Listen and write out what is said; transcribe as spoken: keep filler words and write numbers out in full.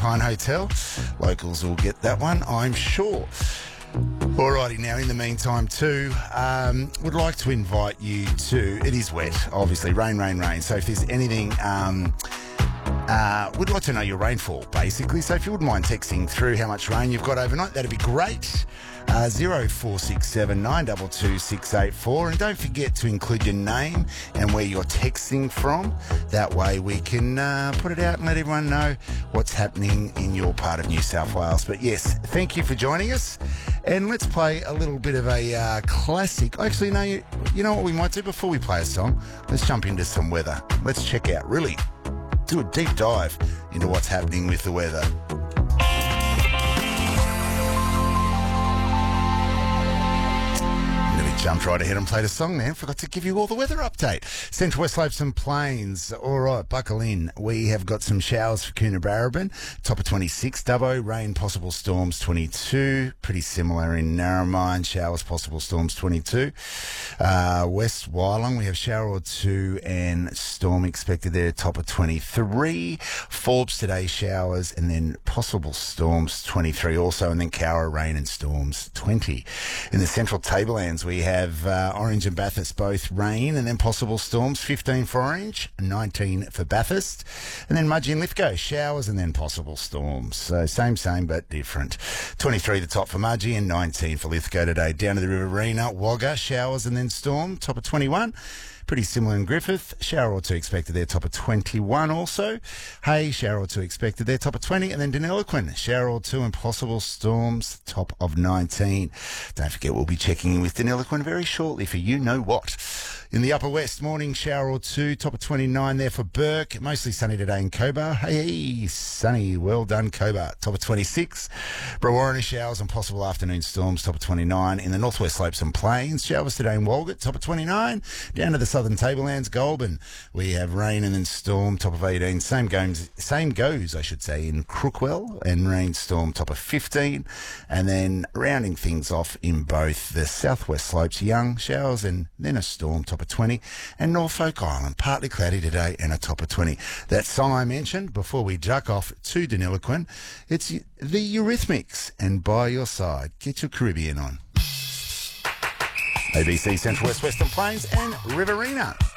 Pine Hotel. Locals will get that one, I'm sure. Alrighty, now in the meantime too, um, would like to invite you to, it is wet, obviously, rain, rain, rain. So if there's anything, um, uh, would like to know your rainfall, basically. So if you wouldn't mind texting through how much rain you've got overnight, that'd be great. Uh, zero four six seven nine two two six eight four, and don't forget to include your name and where you're texting from. That way we can uh, put it out and let everyone know what's happening in your part of New South Wales. But yes, thank you for joining us, and let's play a little bit of a uh, classic. Actually, no, you, you know what we might do before we play a song? Let's jump into some weather. Let's check out, really do a deep dive into what's happening with the weather. Jumped right ahead and played a song there. Forgot to give you all the weather update. Central West Slopes and Plains. All right, buckle in. We have got some showers for Coonabarabran. Top of twenty-six. Dubbo, rain, possible storms, twenty-two. Pretty similar in Narromine. Showers, possible storms, twenty-two. Uh, West Wyalong, we have shower or two and storm expected there. Top of twenty-three. Forbes today, showers and then possible storms, twenty-three also. And then Cowra, rain and storms, twenty. In the Central Tablelands, we have have uh, Orange and Bathurst both rain and then possible storms, fifteen for Orange, nineteen for Bathurst. And then Mudgee and Lithgow, showers and then possible storms. So same, same, but different. twenty-three the top for Mudgee and nineteen for Lithgow today. Down to the Riverina, Wagga, showers and then storm, top of twenty-one. Pretty similar in Griffith. Shower or two expected there, top of twenty-one also. Hay, shower or two expected there, top of twenty. And then Deniliquin, shower or two and possible storms, top of nineteen. Don't forget, we'll be checking in with Deniliquin very shortly for you know what. In the Upper West, morning shower or two, top of twenty-nine there for Burke. Mostly sunny today in Cobar. Hey, sunny. Well done, Cobar. Top of twenty-six. Brewarrina, showers and possible afternoon storms, top of twenty-nine. In the Northwest Slopes and Plains, showers today in Walgett, top of twenty-nine. Down to the Southern Tablelands, Goulburn, we have rain and then storm, top of eighteen. Same goes, same goes, I should say, in Crookwell, and rain storm, top of fifteen. And then rounding things off in both the Southwest Slopes, young showers and then a storm, top of twenty, and Norfolk Island, partly cloudy today and a top of twenty. That song I mentioned before we duck off to Deniliquin, it's the Eurythmics, and By Your Side. Get your Caribbean on. A B C Central West Western Plains and Riverina.